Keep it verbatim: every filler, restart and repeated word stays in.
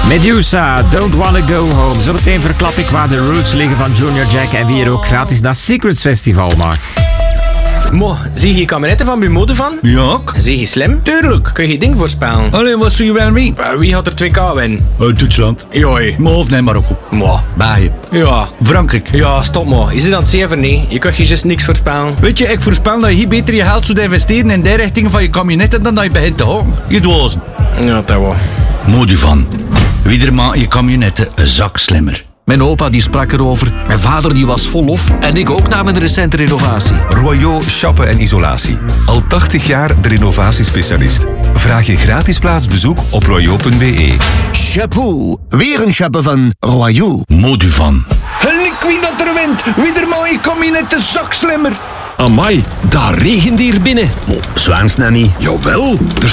Medusa, Don't Wanna Go Home. Zometeen verklap ik waar de roots liggen van Junior Jack en wie er ook gratis naar Secrets Festival mag. Mo, zie je kabinetten van bij mode van? Ja, Zie je slim? tuurlijk. Kun je je ding voorspellen? Alleen, wat zie je wel mee? Uh, Wie had er twee K winnen? Uit Duitsland. Joi. Maar of nee, Marokko. Mo. België. Ja. Frankrijk. Ja, stop mo. Je zit aan het zeven, nee. Je kunt je just niks voorspellen. Weet je, ik voorspel dat je hier beter je geld zou investeren in die richting van je camionetten dan dat je begint te houden. Je dwazen. Ja, dat wel. Moduvan. Wie maakt je camionetten een zak slimmer. Mijn opa die sprak erover, mijn vader die was vol lof en ik ook na mijn recente renovatie. Royaux Chappen en Isolatie. Al tachtig jaar de renovatiespecialist. Vraag je gratis plaatsbezoek op royaux punt b e. Chapeau, weer een chappen van Royaux. Moduvan. Gelijk wie dat er wint. Wie maakt je camionetten zak slimmer. Amai, daar regent hier binnen. Zwaans nou niet. Jawel, er